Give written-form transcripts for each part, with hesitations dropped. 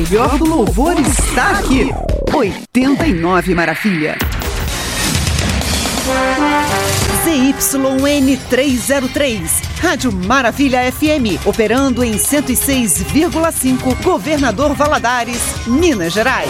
melhor do louvor está aqui. 89 Maravilha. ZYN 303, Rádio Maravilha FM, operando em 106,5, Governador Valadares, Minas Gerais.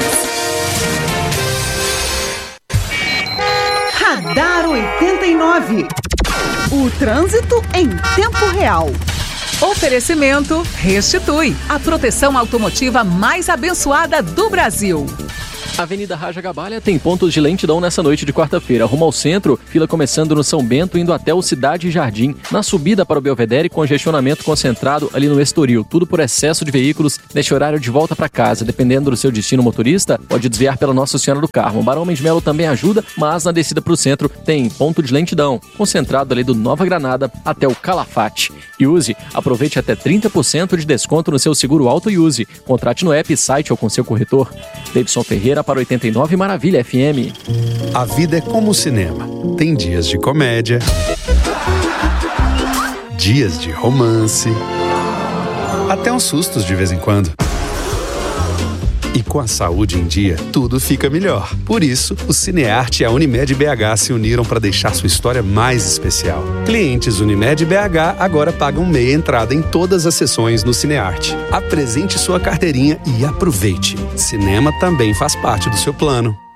Radar 89, o trânsito em tempo real. Oferecimento Restitui, a proteção automotiva mais abençoada do Brasil. Avenida Raja Gabalha tem pontos de lentidão nessa noite de quarta-feira. Rumo ao centro, fila começando no São Bento, indo até o Cidade Jardim. Na subida para o Belvedere, congestionamento concentrado ali no Estoril. Tudo por excesso de veículos neste horário de volta para casa. Dependendo do seu destino, motorista pode desviar pela Nossa Senhora do Carmo. Barão Mendes Melo também ajuda, mas na descida para o centro tem ponto de lentidão, concentrado ali do Nova Granada até o Calafate. Use, aproveite até 30% de desconto no seu seguro auto e use. Contrate no app, site ou com seu corretor. Davidson Ferreira para 89 Maravilha FM. A vida é como o cinema. Tem dias de comédia, dias de romance, até uns sustos de vez em quando. E com a saúde em dia, tudo fica melhor. Por isso, o Cinearte e a Unimed BH se uniram para deixar sua história mais especial. Clientes Unimed BH agora pagam meia entrada em todas as sessões no Cinearte. Apresente sua carteirinha e aproveite. Cinema também faz parte do seu plano.